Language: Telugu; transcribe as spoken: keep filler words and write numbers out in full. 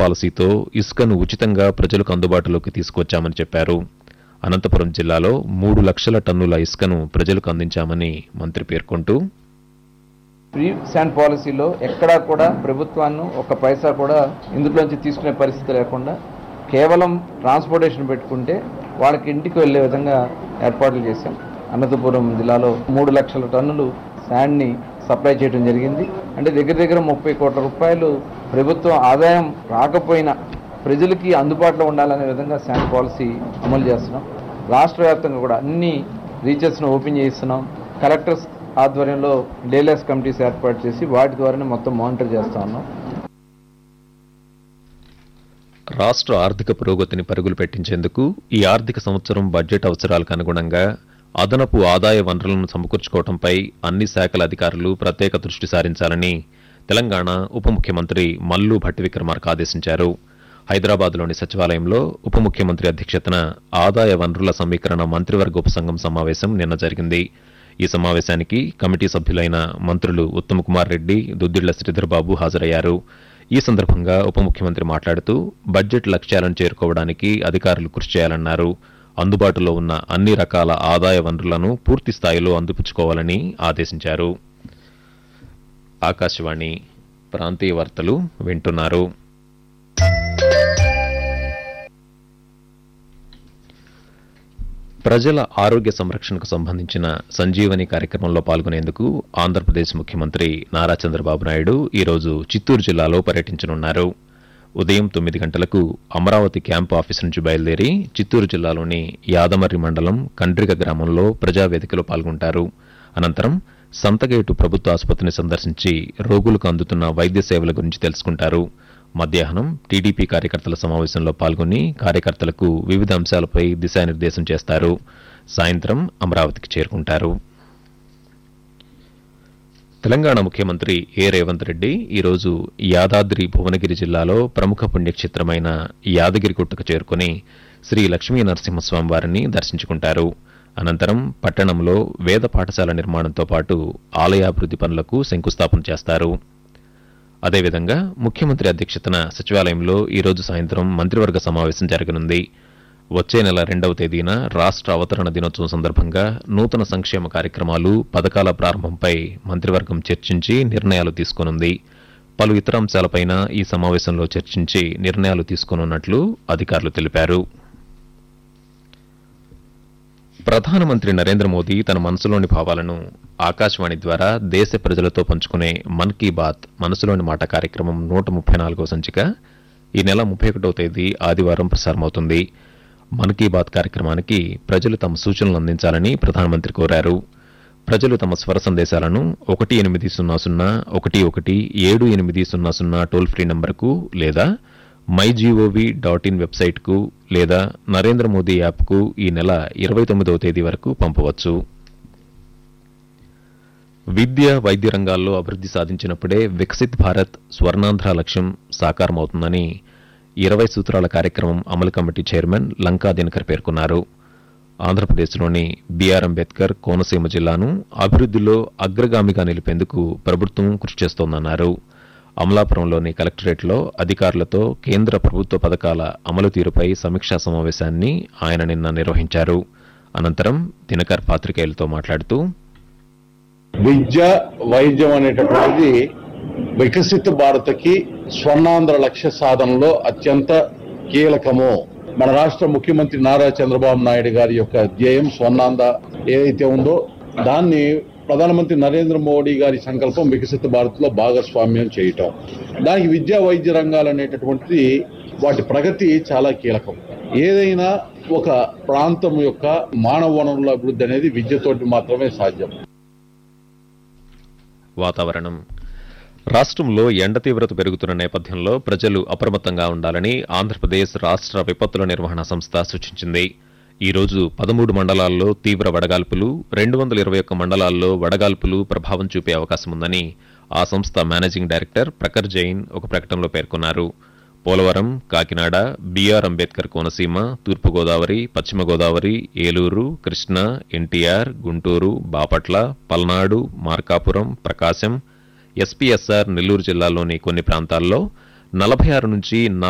పాలసీతో ఇసుకను ఉచితంగా ప్రజలకు అందుబాటులోకి తీసుకొచ్చామని చెప్పారు. అనంతపురం జిల్లాలో మూడు లక్షల టన్నుల ఇసుకను ప్రజలకు అందించామని మంత్రి పేర్కొంటూ, ఫ్రీ శాండ్ పాలసీలో ఎక్కడా కూడా ప్రభుత్వాన్ని ఒక పైసా కూడా ఇందులోంచి తీసుకునే పరిస్థితి లేకుండా కేవలం ట్రాన్స్పోర్టేషన్ పెట్టుకుంటే వాళ్ళకి ఇంటికి వెళ్లే విధంగా ఏర్పాట్లు చేశాం. అనంతపురం జిల్లాలో మూడు లక్షల టన్నులు శాండ్ని సప్లై చేయడం జరిగింది. అంటే దగ్గర దగ్గర ముప్పై కోట్ల రూపాయలు ప్రభుత్వం ఆదాయం రాకపోయినా ప్రజలకి అందుబాటులో ఉండాలనే విధంగా శాండ్ పాలసీ అమలు చేస్తున్నాం. రాష్ట్ర వ్యాప్తంగా కూడా అన్ని రీచెస్ను ఓపెన్ చేస్తున్నాం. కలెక్టర్స్ ఆధ్వర్యంలో డేలెస్ కమిటీస్ ఏర్పాటు చేసి వాటి ద్వారానే మొత్తం మానిటర్ చేస్తా ఉన్నాం. రాష్ట్ర ఆర్థిక పురోగతిని పరుగులు పెట్టించేందుకు ఈ ఆర్థిక సంవత్సరం బడ్జెట్ అవసరాలకు అనుగుణంగా అదనపు ఆదాయ వనరులను సమకూర్చుకోవడంపై అన్ని శాఖల అధికారులు ప్రత్యేక దృష్టి సారించాలని తెలంగాణ ఉప ముఖ్యమంత్రి మల్లు భట్టి విక్రమార్క ఆదేశించారు. హైదరాబాద్లోని సచివాలయంలో ఉప ముఖ్యమంత్రి అధ్యక్షతన ఆదాయ వనరుల సమీకరణ మంత్రివర్గ ఉపసంఘం సమావేశం నిన్న జరిగింది. ఈ సమావేశానికి కమిటీ సభ్యులైన మంత్రులు ఉత్తమ్ కుమార్ రెడ్డి, దుద్దిళ్ల శ్రీధర్బాబు హాజరయ్యారు. ఈ సందర్భంగా ఉప ముఖ్యమంత్రి మాట్లాడుతూ బడ్జెట్ లక్ష్యాలను చేరుకోవడానికి అధికారులు కృషి చేయాలన్నారు. అందుబాటులో ఉన్న అన్ని రకాల ఆదాయ వనరులను పూర్తి స్థాయిలో అందిపుచ్చుకోవాలని ఆదేశించారు. ఆకాశవాణి ప్రాంతీయ వార్తలు వింటున్నారు. ప్రజల ఆరోగ్య సంరక్షణకు సంబంధించిన సంజీవని కార్యక్రమంలో పాల్గొనేందుకు ఆంధ్రప్రదేశ్ ముఖ్యమంత్రి నారా చంద్రబాబు నాయుడు ఈరోజు చిత్తూరు జిల్లాలో పర్యటించనున్నారు. ఉదయం తొమ్మిది గంటలకు అమరావతి క్యాంపు ఆఫీసు నుంచి బయలుదేరి చిత్తూరు జిల్లాలోని యాదమర్రి మండలం కండ్రిక గ్రామంలో ప్రజావేదికలో పాల్గొంటారు. అనంతరం సంతగేటు ప్రభుత్వ ఆసుపత్రిని సందర్శించి రోగులకు అందుతున్న వైద్య సేవల గురించి తెలుసుకుంటారు. మధ్యాహ్నం టీడీపీ కార్యకర్తల సమావేశంలో పాల్గొని కార్యకర్తలకు వివిధ అంశాలపై దిశానిర్దేశం చేస్తారు. సాయంత్రం అమరావతికి చేరుకుంటారు. తెలంగాణ ముఖ్యమంత్రి ఏ రేవంత్ రెడ్డి ఈరోజు యాదాద్రి భువనగిరి జిల్లాలో ప్రముఖ పుణ్యక్షేత్రమైన యాదగిరిగుట్టకు చేరుకుని శ్రీ లక్ష్మీ నరసింహస్వామి వారిని దర్శించుకుంటారు. అనంతరం పట్టణంలో వేద పాఠశాల నిర్మాణంతో పాటు ఆలయాభివృద్ధి పనులకు శంకుస్థాపన చేస్తారు. అదేవిధంగా ముఖ్యమంత్రి అధ్యక్షతన సచివాలయంలో ఈరోజు సాయంత్రం మంత్రివర్గ సమావేశం జరగనుంది. వచ్చే నెల రెండవ తేదీన రాష్ట్ర అవతరణ దినోత్సవం సందర్భంగా నూతన సంక్షేమ కార్యక్రమాలు, పథకాల ప్రారంభంపై మంత్రివర్గం చర్చించి నిర్ణయాలు తీసుకోనుంది. పలు ఇతర అంశాలపైన ఈ సమావేశంలో చర్చించి నిర్ణయాలు తీసుకోనున్నట్లు అధికారులు తెలిపారు. ప్రధానమంత్రి నరేంద్ర మోదీ తన మనసులోని భావాలను ఆకాశవాణి ద్వారా దేశ ప్రజలతో పంచుకునే మన్ కీ బాత్ మనసులోని మాట కార్యక్రమం నూట ముప్పై నాలుగో సంచిక ఈ నెల ముప్పై ఒకటవ తేదీ ఆదివారం ప్రసారమవుతుంది. మన్ కీ బాత్ కార్యక్రమానికి ప్రజలు తమ సూచనలు అందించాలని ప్రధానమంత్రి కోరారు. ప్రజలు తమ స్వర సందేశాలను ఒకటి ఎనిమిది సున్నా సున్నా ఒకటి ఒకటి ఏడు ఎనిమిది సున్నా సున్నా టోల్ ఫ్రీ నంబర్కు లేదా మై జీఓవీ డాట్ ఇన్ వెబ్సైట్కు లేదా నరేంద్ర మోదీ యాప్కు ఈ నెల ఇరవై తొమ్మిదవ తేదీ వరకు పంపవచ్చు. విద్య, వైద్య రంగాల్లో అభివృద్ధి సాధించినప్పుడే వికసిత్ భారత్ స్వర్ణాంధ్ర లక్ష్యం సాకారమవుతుందని ఇరవై సూత్రాల కార్యక్రమం అమలు కమిటీ చైర్మన్ లంకా దినకర్ పేర్కొన్నారు. ఆంధ్రప్రదేశ్లోని బీఆర్ అంబేద్కర్ కోనసీమ జిల్లాను అభివృద్ధిలో అగ్రగామిగా నిలిపేందుకు ప్రభుత్వం కృషి చేస్తోందన్నారు. అమలాపురంలోని కలెక్టరేట్లో అధికారులతో కేంద్ర ప్రభుత్వ పథకాల అమలు తీరుపై సమీక్షా సమావేశాన్ని ఆయన నిన్న నిర్వహించారు. అనంతరం దినకర్ పాత్రికేయులతో మాట్లాడుతూ, విద్య, వైద్యం అనేటటువంటిది వికసిత భారత్కి స్వర్ణాంధ్ర లక్ష్య సాధనలో అత్యంత కీలకము. మన రాష్ట్ర ముఖ్యమంత్రి నారా చంద్రబాబు నాయుడు గారి యొక్క ధ్యేయం స్వర్ణాంధ్ర ఏదైతే ఉందో దాన్ని ప్రధానమంత్రి నరేంద్ర మోడీ గారి సంకల్పం వికసిత భారత్ లో భాగస్వామ్యం చేయటం. దానికి విద్యా వైద్య రంగాలు అనేటటువంటిది వాటి ప్రగతి చాలా కీలకం. ఏదైనా ఒక ప్రాంతం యొక్క మానవ వనరుల అభివృద్ధి అనేది విద్యతోటి మాత్రమే సాధ్యం. వాతావరణం. రాష్ట్రంలో ఎండ తీవ్రత పెరుగుతున్న నేపథ్యంలో ప్రజలు అప్రమత్తంగా ఉండాలని ఆంధ్రప్రదేశ్ రాష్ట్ర విపత్తుల నిర్వహణ సంస్థ సూచించింది. ఈ రోజు పదమూడు మండలాల్లో తీవ్ర వడగాల్పులు, రెండు వందల ఇరవై ఒక్క మండలాల్లో వడగాల్పులు ప్రభావం చూపే అవకాశం ఉందని ఆ సంస్థ మేనేజింగ్ డైరెక్టర్ ప్రఖర్ జైన్ ఒక ప్రకటనలో పేర్కొన్నారు. పోలవరం, కాకినాడ, బీఆర్ అంబేద్కర్ కోనసీమ, తూర్పుగోదావరి, పశ్చిమ గోదావరి, ఏలూరు, కృష్ణా, ఎన్టీఆర్, గుంటూరు, బాపట్ల, పల్నాడు, మార్కాపురం, ప్రకాశం, ఎస్పీఎస్ఆర్ నెల్లూరు జిల్లాల్లోని కొన్ని ప్రాంతాల్లో నలభై ఆరు నుంచి